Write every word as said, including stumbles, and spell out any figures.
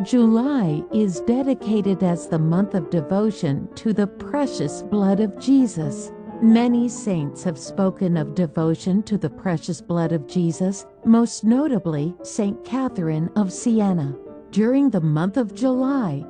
July is dedicated as the month of devotion to the precious blood of Jesus. Many saints have spoken of devotion to the precious blood of Jesus, most notably Saint Catherine of Siena. During the month of July,